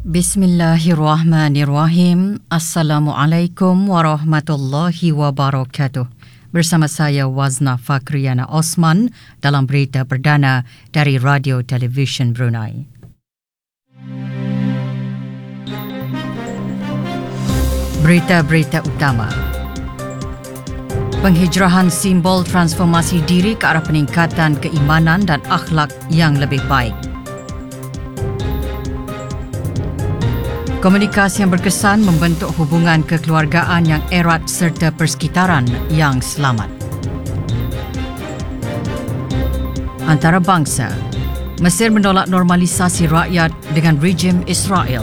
Bismillahirrahmanirrahim. Assalamualaikum warahmatullahi wabarakatuh. Bersama saya Wazna Fakriana Osman dalam berita perdana dari Radio Television Brunei. Berita-berita utama. Penghijrahan simbol transformasi diri ke arah peningkatan keimanan dan akhlak yang lebih baik. Komunikasi yang berkesan membentuk hubungan kekeluargaan yang erat serta persekitaran yang selamat. Antarabangsa, Mesir menolak normalisasi rakyat dengan rejim Israel.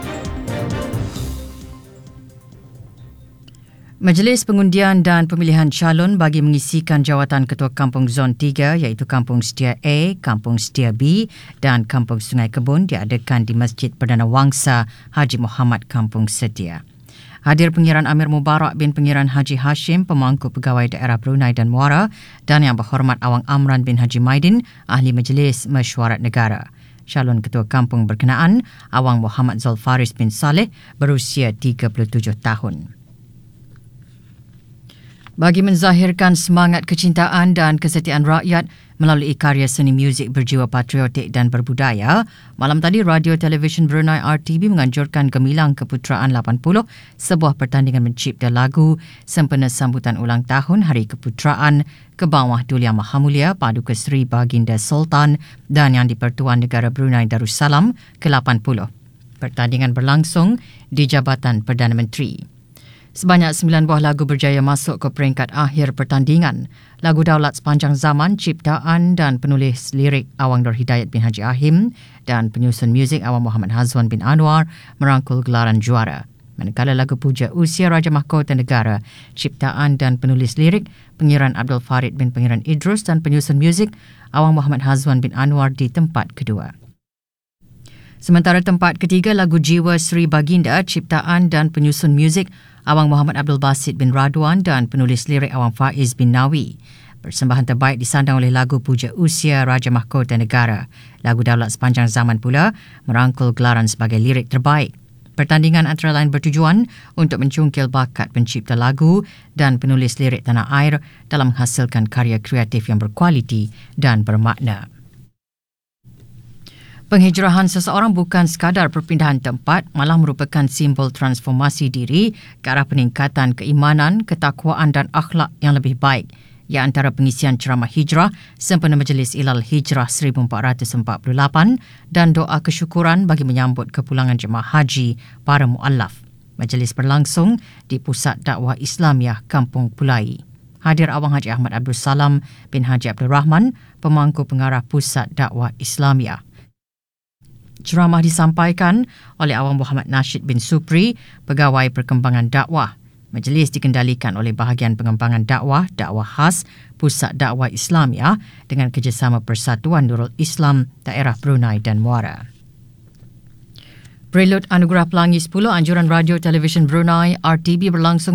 Majlis Pengundian dan Pemilihan Calon bagi mengisikan jawatan Ketua Kampung Zon 3 iaitu Kampung Setia A, Kampung Setia B dan Kampung Sungai Kebun diadakan di Masjid Perdana Wangsa Haji Muhammad Kampung Setia. Hadir Pengiran Amir Mubarak bin Pengiran Haji Hashim, Pemangku Pegawai Daerah Brunei dan Muara, dan Yang Berhormat Awang Amran bin Haji Maidin, Ahli Majlis Mesyuarat Negara. Calon Ketua Kampung berkenaan, Awang Muhammad Zulfaris bin Saleh, berusia 37 tahun. Bagi menzahirkan semangat kecintaan dan kesetiaan rakyat melalui karya seni muzik berjiwa patriotik dan berbudaya, malam tadi Radio Television Brunei RTB menganjurkan Gemilang Keputeraan 80, sebuah pertandingan mencipta lagu sempena sambutan ulang tahun Hari Keputeraan ke bawah Duli Yang Maha Mulia Paduka Seri Baginda Sultan dan Yang di-Pertuan Negara Brunei Darussalam ke-80. Pertandingan berlangsung di Jabatan Perdana Menteri. Sebanyak 9 buah lagu berjaya masuk ke peringkat akhir pertandingan. Lagu Daulat Sepanjang Zaman, ciptaan dan penulis lirik Awang Nur Hidayat bin Haji Ahim dan penyusun muzik Awang Muhammad Hazwan bin Anwar merangkul gelaran juara. Manakala lagu Puja Usia Raja Mahkota Negara, ciptaan dan penulis lirik Pengiran Abdul Farid bin Pengiran Idrus dan penyusun muzik Awang Muhammad Hazwan bin Anwar di tempat kedua. Sementara tempat ketiga lagu Jiwa Seri Baginda, ciptaan dan penyusun muzik Awang Muhammad Abdul Basit bin Radwan dan penulis lirik Awang Faiz bin Nawi. Persembahan terbaik disandang oleh lagu Puja Usia Raja Mahkota Negara. Lagu Daulat Sepanjang Zaman pula merangkul gelaran sebagai lirik terbaik. Pertandingan antara lain bertujuan untuk mencungkil bakat pencipta lagu dan penulis lirik tanah air dalam menghasilkan karya kreatif yang berkualiti dan bermakna. Penghijrahan seseorang bukan sekadar perpindahan tempat, malah merupakan simbol transformasi diri ke arah peningkatan keimanan, ketakwaan dan akhlak yang lebih baik. Ia antara pengisian ceramah hijrah sempena Majlis Ilal Hijrah 1448 dan doa kesyukuran bagi menyambut kepulangan jemaah haji para muallaf. Majlis berlangsung di Pusat Dakwah Islamiah Kampung Pulai. Hadir Awang Haji Ahmad Abdul Salam bin Haji Abdul Rahman, Pemangku Pengarah Pusat Dakwah Islamiah. Ceramah disampaikan oleh Awang Muhammad Nasheed bin Supri, Pegawai Perkembangan Dakwah. Majlis dikendalikan oleh Bahagian Pengembangan Dakwah Khas Pusat Dakwah Islamiah dengan kerjasama Persatuan Nurul Islam Daerah Brunei dan Muara. Prelude Anugerah Pelangi 10 Anjuran Radio Television Brunei RTB berlangsung